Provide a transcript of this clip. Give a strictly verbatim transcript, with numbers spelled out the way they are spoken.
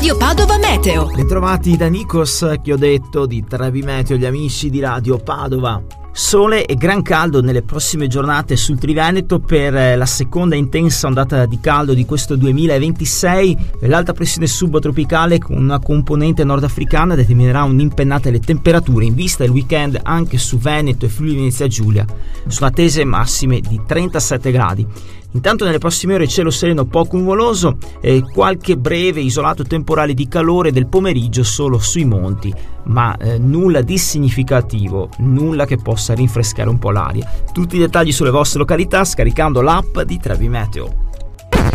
Radio Padova Meteo. Bentrovati da Nikos, che ho detto di Trebi Meteo, gli amici di Radio Padova. Sole e gran caldo nelle prossime giornate sul Triveneto per la seconda intensa ondata di caldo di questo duemilaventisei. L'alta pressione subtropicale con una componente nordafricana determinerà un'impennata delle temperature in vista del weekend anche su Veneto e Friuli Venezia Giulia. Sono attese massime di trentasette gradi. Intanto nelle prossime ore cielo sereno poco nuvoloso e qualche breve isolato temporale di calore del pomeriggio solo sui monti, ma eh, nulla di significativo, nulla che possa rinfrescare un po' l'aria. Tutti i dettagli sulle vostre località scaricando l'app di Trebi Meteo.